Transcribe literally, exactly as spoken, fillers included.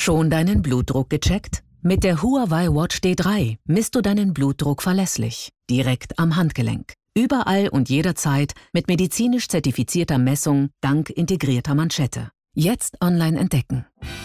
Schon deinen Blutdruck gecheckt? Mit der Huawei Watch D drei misst du deinen Blutdruck verlässlich, direkt am Handgelenk. Überall und jederzeit mit medizinisch zertifizierter Messung dank integrierter Manschette. Jetzt online entdecken.